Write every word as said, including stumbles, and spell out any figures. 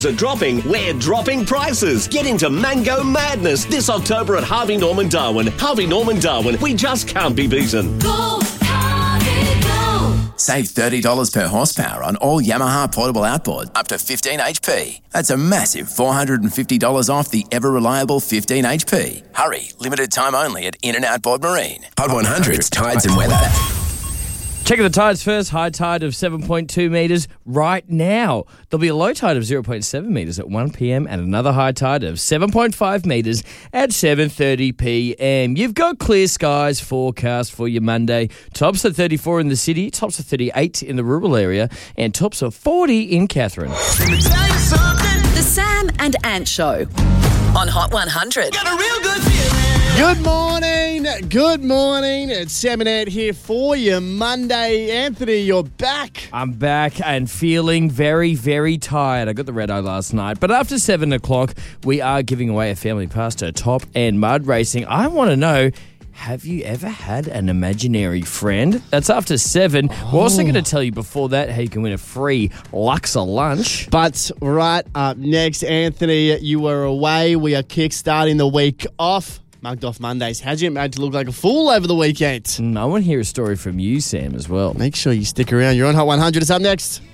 Are dropping, we're dropping prices. Get into Mango Madness this October at Harvey Norman Darwin. Harvey Norman Darwin, we just can't be beaten. Go, Harvey, go. Save thirty dollars per horsepower on all Yamaha portable outboard up to fifteen H P. That's a massive four hundred fifty dollars off the ever-reliable fifteen H P. Hurry, limited time only at In and Outboard Marine. Pod one hundred's Tides and Weather. Checking the tides first. High tide of seven point two metres right now. There'll be a low tide of zero point seven metres at one p.m. and another high tide of seven point five metres at seven thirty p.m. You've got clear skies forecast for your Monday. Tops at thirty-four in the city, tops at thirty-eight in the rural area, and tops at forty in Katherine. The Sam and Ant Show on Hot one hundred. Got a real good feeling. Good morning, good morning. It's Sam and Ant here for you Monday. Anthony, you're back. I'm back and feeling very, very tired. I got the red eye last night. But after seven o'clock, we are giving away a family pass to Top End Mud Racing. I want to know, have you ever had an imaginary friend? That's after seven. Oh. We're also going to tell you before that how you can win a free Luxor lunch. But right up next, Anthony, you were away. We are kickstarting the week off. Mugged off Mondays. How'd you get made to look like a fool over the weekend? I want to hear a story from you, Sam, as well. Make sure you stick around. You're on Hot one hundred. It's up next.